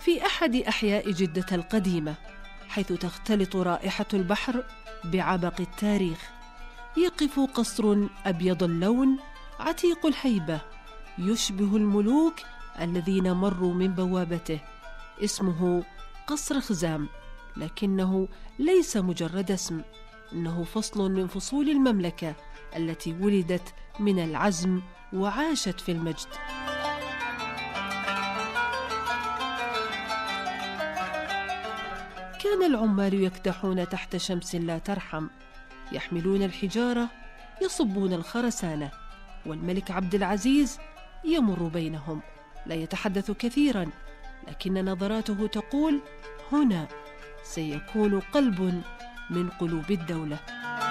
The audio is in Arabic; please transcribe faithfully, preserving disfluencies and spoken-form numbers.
في أحد أحياء جدة القديمة، حيث تختلط رائحة البحر بعبق التاريخ، يقف قصر أبيض اللون عتيق الهيبة يشبه الملوك الذين مروا من بوابته. اسمه قصر خزام، لكنه ليس مجرد اسم، إنه فصل من فصول المملكة التي ولدت من العزم وعاشت في المجد. كان العمال يكدحون تحت شمس لا ترحم، يحملون الحجارة، يصبون الخرسانة، والملك عبد العزيز يمر بينهم، لا يتحدث كثيرا، لكن نظراته تقول: هنا سيكون قلب من قلوب الدولة.